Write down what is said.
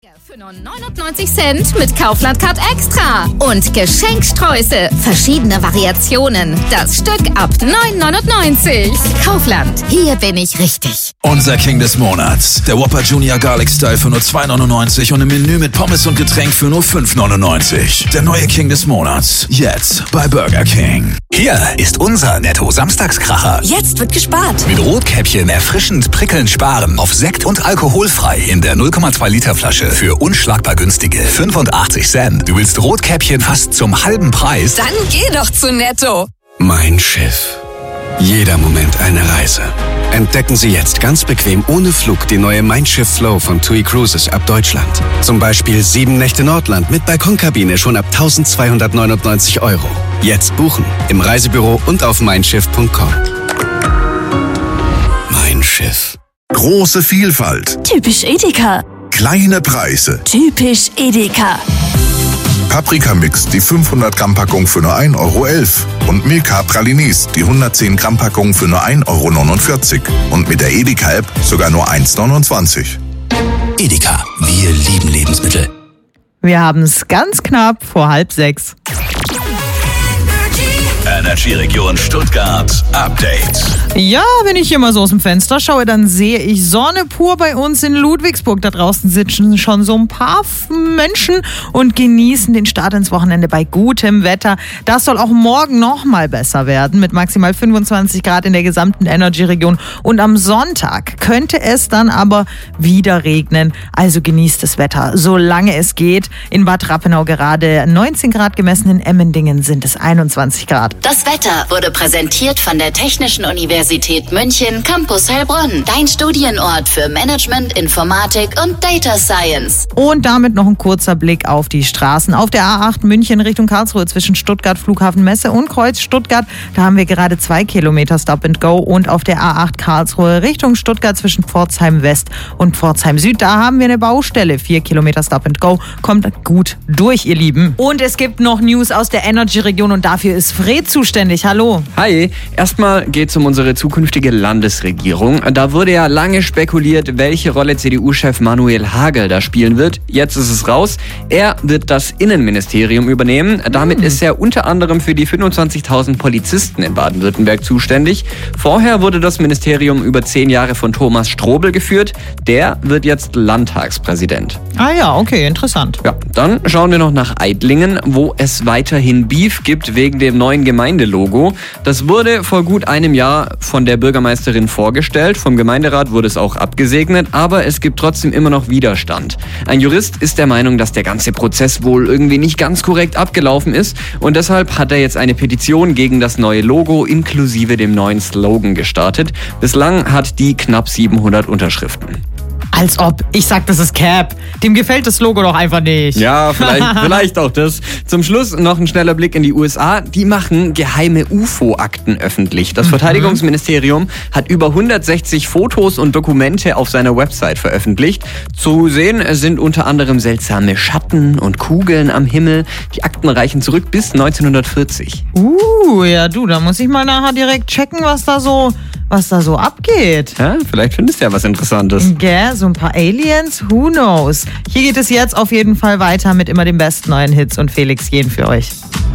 Für nur 99 Cent mit Kaufland Card Extra. Und Geschenksträuße. Verschiedene Variationen. Das Stück ab 9,99. Kaufland. Hier bin ich richtig. Unser King des Monats. Der Whopper Junior Garlic Style für nur 2,99 und im Menü mit Pommes und Getränk für nur 5,99. Der neue King des Monats. Jetzt bei Burger King. Hier ist unser Netto-Samstagskracher. Jetzt wird gespart. Mit Rotkäppchen erfrischend prickelnd sparen. Auf Sekt und alkoholfrei in der 0,2 Liter Flasche für unschlagbar günstige 85 Cent. Du willst Rotkäppchen fast zum halben Preis? Dann geh doch zu Netto. Mein Schiff. Jeder Moment eine Reise. Entdecken Sie jetzt ganz bequem ohne Flug die neue Mein Schiff Flow von TUI Cruises ab Deutschland. Zum Beispiel 7 Nächte Nordland mit Balkonkabine schon ab 1.299 €. Jetzt buchen im Reisebüro und auf meinschiff.com. Mein Schiff. Große Vielfalt. Typisch Edeka. Kleine Preise. Typisch Edeka. Paprikamix, die 500 Gramm Packung für nur 1,11 € und Milka Pralines, die 110 Gramm Packung für nur 1,49 € und mit der Edeka-App sogar nur 1,29 €. Edeka, wir lieben Lebensmittel. Wir haben es ganz knapp vor 5:30. Energy-Region Stuttgart Update. Ja, wenn ich hier mal so aus dem Fenster schaue, dann sehe ich Sonne pur bei uns in Ludwigsburg. Da draußen sitzen schon so ein paar Menschen und genießen den Start ins Wochenende bei gutem Wetter. Das soll auch morgen noch mal besser werden mit maximal 25 Grad in der gesamten Energy-Region. Und am Sonntag könnte es dann aber wieder regnen. Also genießt das Wetter, solange es geht. In Bad Rappenau gerade 19 Grad gemessen, in Emmendingen sind es 21 Grad. Das Wetter wurde präsentiert von der Technischen Universität München, Campus Heilbronn. Dein Studienort für Management, Informatik und Data Science. Und damit noch ein kurzer Blick auf die Straßen. Auf der A8 München Richtung Karlsruhe zwischen Stuttgart, Flughafen Messe und Kreuz Stuttgart. Da haben wir gerade 2 Kilometer Stop and Go. Und auf der A8 Karlsruhe Richtung Stuttgart zwischen Pforzheim West und Pforzheim Süd. Da haben wir eine Baustelle. 4 Kilometer Stop and Go. Kommt gut durch, ihr Lieben. Und es gibt noch News aus der Energy-Region und dafür ist Fred zuständig. Hallo. Hi. Erstmal geht es um unsere zukünftige Landesregierung. Da wurde ja lange spekuliert, welche Rolle CDU-Chef Manuel Hagel da spielen wird. Jetzt ist es raus. Er wird das Innenministerium übernehmen. Damit ist er unter anderem für die 25.000 Polizisten in Baden-Württemberg zuständig. Vorher wurde das Ministerium über 10 Jahre von Thomas Strobel geführt. Der wird jetzt Landtagspräsident. Ah ja, okay, interessant. Ja, dann schauen wir noch nach Aidlingen, wo es weiterhin Beef gibt wegen dem neuen Gemeindelogo. Das wurde vor gut einem Jahr von der Bürgermeisterin vorgestellt. Vom Gemeinderat wurde es auch abgesegnet, aber es gibt trotzdem immer noch Widerstand. Ein Jurist ist der Meinung, dass der ganze Prozess wohl irgendwie nicht ganz korrekt abgelaufen ist und deshalb hat er jetzt eine Petition gegen das neue Logo inklusive dem neuen Slogan gestartet. Bislang hat die knapp 700 Unterschriften. Als ob. Ich sag, das ist Cap. Dem gefällt das Logo doch einfach nicht. Ja, vielleicht auch das. Zum Schluss noch ein schneller Blick in die USA. Die machen geheime UFO-Akten öffentlich. Das Verteidigungsministerium hat über 160 Fotos und Dokumente auf seiner Website veröffentlicht. Zu sehen sind unter anderem seltsame Schatten und Kugeln am Himmel. Die Akten reichen zurück bis 1940. Ja du, da muss ich mal nachher direkt checken, was da so abgeht. Ja, vielleicht findest du ja was Interessantes. Gell, so ein paar Aliens, who knows. Hier geht es jetzt auf jeden Fall weiter mit immer den besten neuen Hits und Felix Jähn für euch.